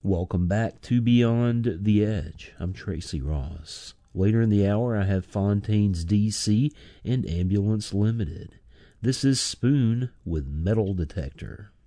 Welcome back to Beyond the Edge. I'm Tracy Ross. Later in the hour, I have Fontaine's DC and Ambulance Limited. This is Spoon with Metal Detector.